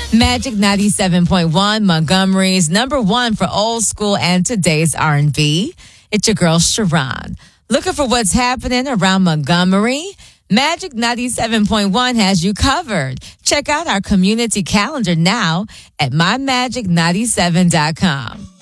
Magic 97.1, Montgomery's number one for old school and today's R&B. It's your girl, Sharon. Looking for what's happening around Montgomery? Magic 97.1 has you covered. Check out our community calendar now at mymagic97.com.